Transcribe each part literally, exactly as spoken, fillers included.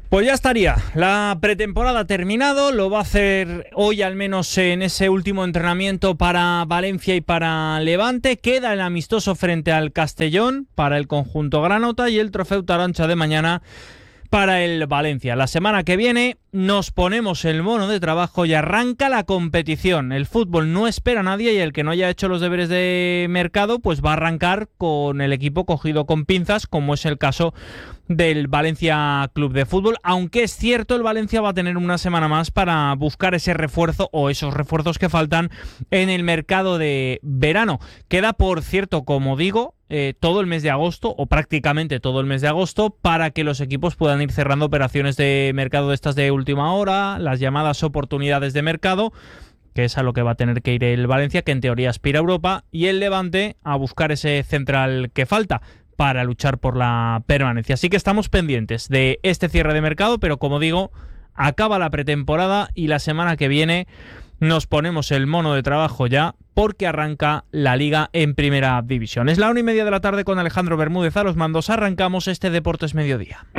Pues ya estaría, la pretemporada ha terminado, lo va a hacer hoy al menos en ese último entrenamiento para Valencia y para Levante. Queda el amistoso frente al Castellón para el conjunto granota y el trofeo Taroncha de mañana para el Valencia. La semana que viene nos ponemos el mono de trabajo y arranca la competición. El fútbol no espera a nadie y el que no haya hecho los deberes de mercado pues va a arrancar con el equipo cogido con pinzas, como es el caso del Valencia Club de Fútbol, aunque es cierto el Valencia va a tener una semana más para buscar ese refuerzo o esos refuerzos que faltan en el mercado de verano. Queda, por cierto, como digo, eh, todo el mes de agosto o prácticamente todo el mes de agosto para que los equipos puedan ir cerrando operaciones de mercado de estas de última hora, las llamadas oportunidades de mercado, que es a lo que va a tener que ir el Valencia, que en teoría aspira a Europa, y el Levante a buscar ese central que falta para luchar por la permanencia. Así que estamos pendientes de este cierre de mercado, pero como digo, acaba la pretemporada y la semana que viene nos ponemos el mono de trabajo ya porque arranca la Liga en Primera División. Es la una y media de la tarde con Alejandro Bermúdez a los mandos. Arrancamos este Deportes Mediodía.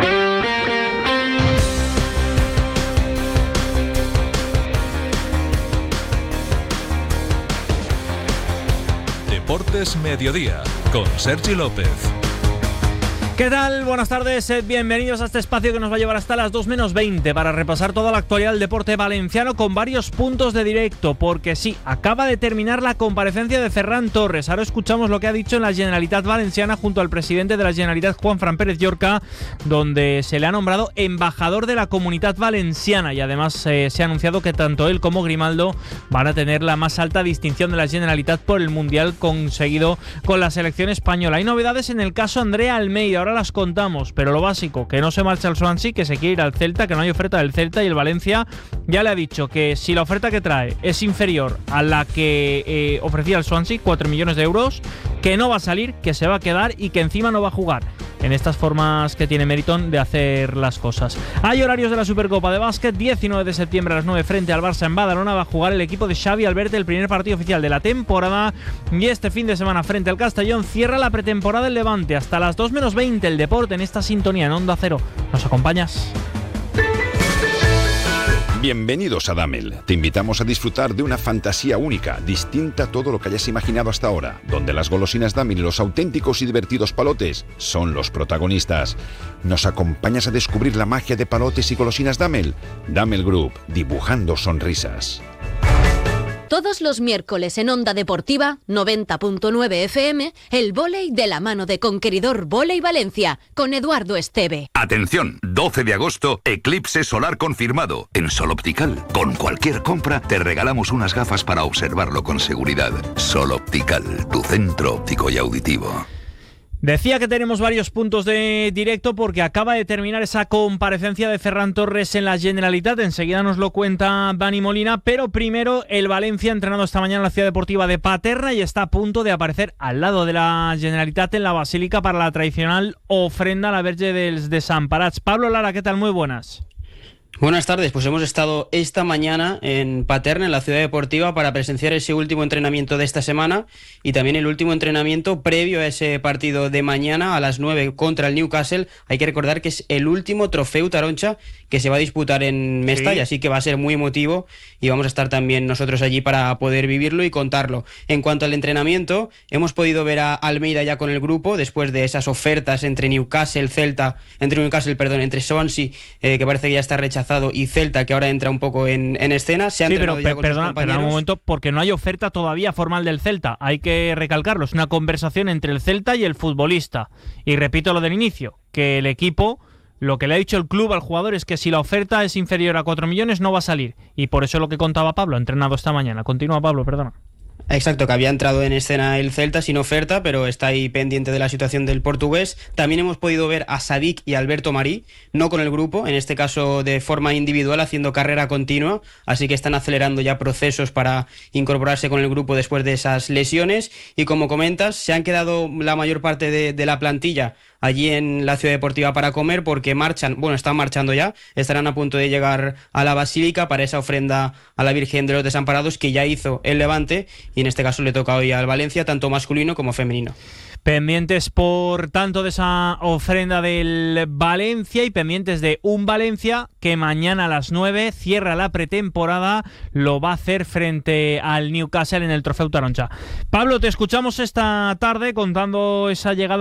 Deportes Mediodía con Sergi López. ¿Qué tal? Buenas tardes, sed bienvenidos a este espacio que nos va a llevar hasta las dos menos veinte para repasar toda la actualidad del deporte valenciano con varios puntos de directo, porque sí, acaba de terminar la comparecencia de Ferran Torres. Ahora escuchamos lo que ha dicho en la Generalitat Valenciana junto al presidente de la Generalitat, Juanfran Pérez Llorca, donde se le ha nombrado embajador de la Comunitat Valenciana y además eh, se ha anunciado que tanto él como Grimaldo van a tener la más alta distinción de la Generalitat por el Mundial conseguido con la selección española. Hay novedades en el caso Andrea Almeida, ahora las contamos, pero lo básico, que no se marcha al Swansea, que se quiere ir al Celta, que no hay oferta del Celta, y el Valencia ya le ha dicho que si la oferta que trae es inferior a la que eh, ofrecía el Swansea, cuatro millones de euros, que no va a salir, que se va a quedar y que encima no va a jugar. En estas formas que tiene Meriton de hacer las cosas. Hay horarios de la Supercopa de Básquet, diecinueve de septiembre a las nueve frente al Barça en Badalona. Va a jugar el equipo de Xavi Alberte el primer partido oficial de la temporada. Y este fin de semana frente al Castellón cierra la pretemporada del Levante. Hasta las dos menos veinte el deporte en esta sintonía en Onda Cero. ¿Nos acompañas? Bienvenidos a Damel. Te invitamos a disfrutar de una fantasía única, distinta a todo lo que hayas imaginado hasta ahora, donde las golosinas Damel y los auténticos y divertidos palotes son los protagonistas. ¿Nos acompañas a descubrir la magia de palotes y golosinas Damel? Damel Group, dibujando sonrisas. Todos los miércoles en Onda Deportiva, noventa punto nueve F M, el vóley de la mano de Conqueridor Vóley Valencia, con Eduardo Esteve. Atención, doce de agosto, eclipse solar confirmado. En Sol Optical, con cualquier compra, te regalamos unas gafas para observarlo con seguridad. Sol Optical, tu centro óptico y auditivo. Decía que tenemos varios puntos de directo porque acaba de terminar esa comparecencia de Ferran Torres en la Generalitat. Enseguida nos lo cuenta Dani Molina, pero primero el Valencia ha entrenado esta mañana en la Ciudad Deportiva de Paterna y está a punto de aparecer al lado de la Generalitat en la Basílica para la tradicional ofrenda a la Verge dels Desemparats. Pablo Lara, ¿qué tal? Muy buenas. Buenas tardes, pues hemos estado esta mañana en Paterna, en la Ciudad Deportiva, para presenciar ese último entrenamiento de esta semana y también el último entrenamiento previo a ese partido de mañana a las nueve contra el Newcastle. Hay que recordar que es el último trofeo Taroncha que se va a disputar en Mestalla, sí. Así que va a ser muy emotivo y vamos a estar también nosotros allí para poder vivirlo y contarlo. En cuanto al entrenamiento, hemos podido ver a Almeida ya con el grupo después de esas ofertas entre Newcastle, Celta, entre Newcastle, perdón, entre Swansea, eh, que parece que ya está rechazado, y Celta, que ahora entra un poco en, en escena. Se han sí, pero ya con perdona, perdona un momento, porque no hay oferta todavía formal del Celta. Hay que recalcarlo, es una conversación entre el Celta y el futbolista. Y repito lo del inicio, que el equipo, lo que le ha dicho el club al jugador es que si la oferta es inferior a cuatro millones no va a salir. Y por eso lo que contaba Pablo, ha entrenado esta mañana. Continúa, Pablo, perdona. Exacto, que había entrado en escena el Celta sin oferta, pero está ahí pendiente de la situación del portugués. También hemos podido ver a Sadik y Alberto Marí, no con el grupo, en este caso de forma individual, haciendo carrera continua, así que están acelerando ya procesos para incorporarse con el grupo después de esas lesiones. Y como comentas, se han quedado la mayor parte de, de la plantilla allí en la Ciudad Deportiva para comer, porque marchan, bueno, están marchando ya, estarán a punto de llegar a la Basílica para esa ofrenda a la Virgen de los Desamparados que ya hizo el Levante, y en este caso le toca hoy al Valencia, tanto masculino como femenino. Pendientes, por tanto, de esa ofrenda del Valencia y pendientes de un Valencia que mañana a las nueve cierra la pretemporada, lo va a hacer frente al Newcastle en el Trofeu Taroncha. Pablo, te escuchamos esta tarde contando esa llegada